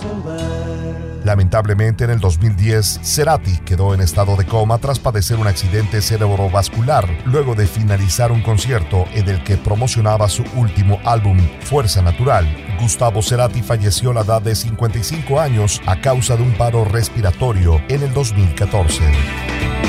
Lamentablemente, en el 2010, Cerati quedó en estado de coma tras padecer un accidente cerebrovascular luego de finalizar un concierto en el que promocionaba su último álbum, Fuerza Natural. Gustavo Cerati falleció a la edad de 55 años a causa de un paro respiratorio en el 2014.